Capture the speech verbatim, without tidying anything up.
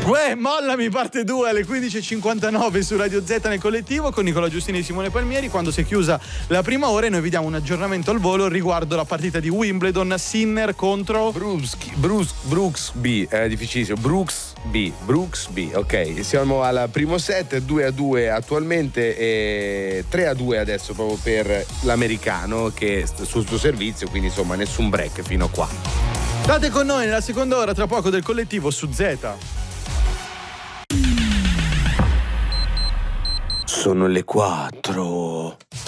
Uè, mollami parte due alle quindici e cinquantanove su Radio Z nel collettivo con Nicola Giustini e Simone Palmieri. Quando si è chiusa la prima ora, noi vi diamo un aggiornamento al volo riguardo la partita di Wimbledon. Sinner contro Bruschi, Brus, Brooksby, è difficilissimo. Brooksby, Brooksby, ok. Siamo al primo set, due a due attualmente e tre a due adesso proprio per l'americano che è sul suo servizio, quindi insomma nessun break fino a qua. State con noi nella seconda ora tra poco del collettivo su Z. Sono le quattro.